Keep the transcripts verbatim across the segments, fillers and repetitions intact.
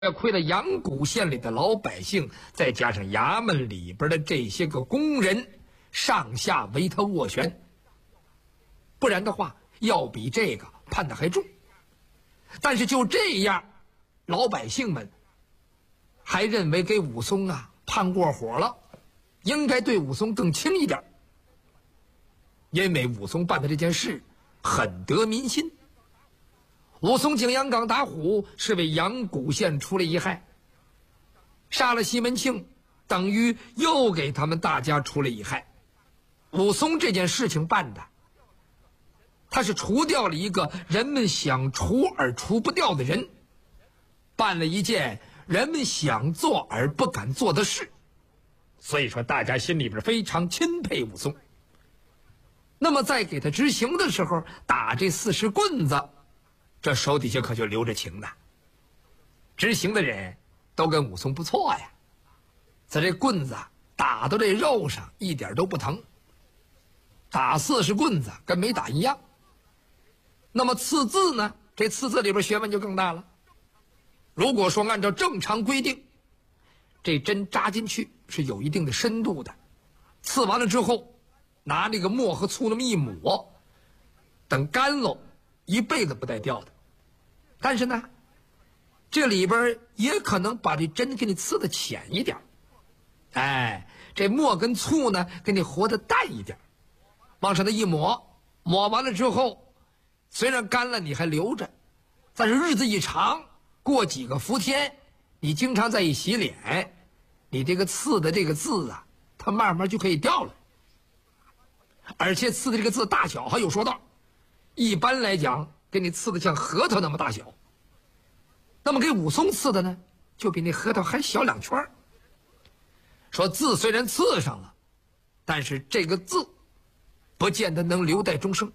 亏了阳谷县里的老百姓，再加上衙门里边的这些个工人，上下为他斡旋，不然的话要比这个判的还重。但是就这样，老百姓们还认为给武松啊判过火了，应该对武松更轻一点，因为武松办的这件事很得民心。武松景阳冈打虎是为阳谷县出了一害，杀了西门庆，等于又给他们大家出了一害。武松这件事情办的，他是除掉了一个人们想除而除不掉的人，办了一件人们想做而不敢做的事，所以说大家心里边非常钦佩武松。那么在给他执行的时候，打这四十棍子，这手底下可就留着情呢。执行的人都跟武松不错呀，在这棍子打到这肉上一点都不疼，打四十棍子跟没打一样。那么刺字呢，这刺字里边学问就更大了。如果说按照正常规定，这针扎进去是有一定的深度的，刺完了之后拿那个墨和醋那么一抹，等干喽一辈子不带掉的。但是呢，这里边也可能把这针给你刺的浅一点，哎，这墨跟醋呢给你和的淡一点，往上的一抹，抹完了之后虽然干了你还留着，但是日子一长，过几个伏天，你经常在一洗脸，你这个刺的这个字啊，它慢慢就可以掉了。而且刺的这个字大小还有说道，一般来讲给你刺的像核桃那么大小，那么给武松刺的呢就比那核桃还小两圈。说字虽然刺上了，但是这个字不见得能留待终生。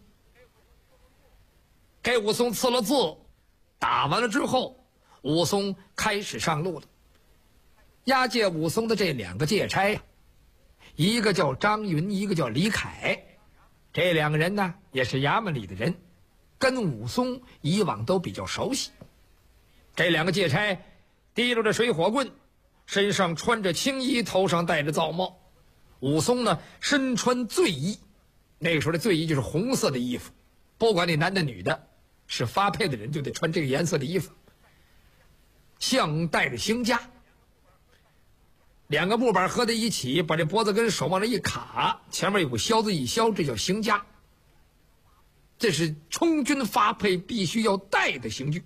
给武松刺了字，打完了之后，武松开始上路了。押解武松的这两个借差，一个叫张云，一个叫李凯，这两个人呢也是衙门里的人，跟武松以往都比较熟悉。这两个借差提溜着水火棍，身上穿着青衣，头上戴着皂帽。武松呢身穿醉衣，那个时候的醉衣就是红色的衣服，不管你男的女的，是发配的人就得穿这个颜色的衣服，像带着行枷，两个木板合在一起，把这脖子跟手往这一卡，前面有个销子一销，这叫行枷，这是充军发配必须要带的刑具。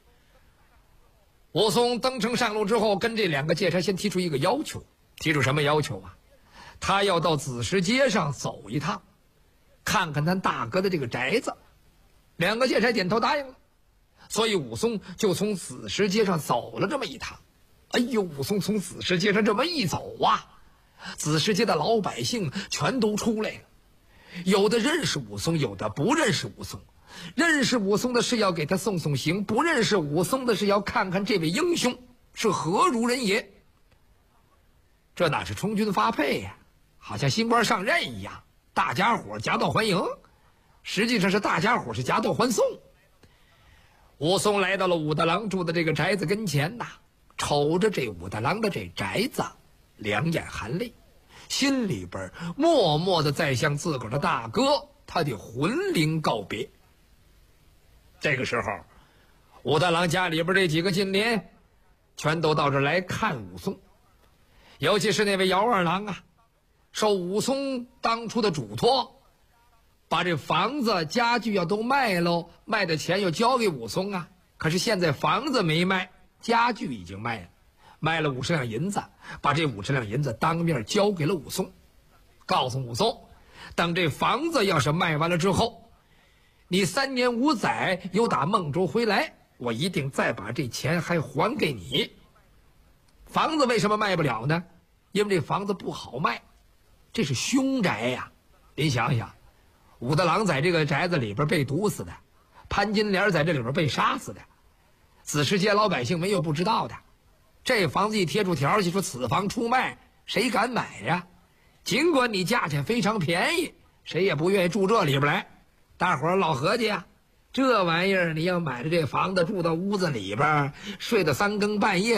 武松登城上路之后，跟这两个借差先提出一个要求。提出什么要求啊？他要到子时街上走一趟，看看咱大哥的这个宅子。两个借差点头答应了，所以武松就从子时街上走了这么一趟。哎呦，武松从子时街上这么一走啊，子时街的老百姓全都出来了，有的认识武松，有的不认识武松。认识武松的是要给他送送行，不认识武松的是要看看这位英雄是何如人也。这哪是充军发配呀、啊，好像新官上任一样，大家伙夹道欢迎，实际上是大家伙是夹道欢送。武松来到了武大郎住的这个宅子跟前呐，瞅着这武大郎的这宅子，两眼含泪，心里边默默的在向自个儿的大哥他的魂灵告别。这个时候，武大郎家里边这几个金莲全都到这来看武松，尤其是那位姚二郎啊，受武松当初的嘱托，把这房子家具要都卖喽，卖的钱又交给武松啊。可是现在房子没卖，家具已经卖了，卖了五十两银子，把这五十两银子当面交给了武松，告诉武松，等这房子要是卖完了之后，你三年五载又打孟州回来，我一定再把这钱还还给你。房子为什么卖不了呢？因为这房子不好卖，这是凶宅呀、啊。您想想，武大郎在这个宅子里边被毒死的，潘金莲在这里边被杀死的，子时街老百姓没有不知道的。这房子一贴出条去说此房出卖，谁敢买呀？尽管你价钱非常便宜，谁也不愿意住这里边来。大伙儿老合计呀， 这玩意儿你要买的这房子，住到屋子里边，睡到三更半夜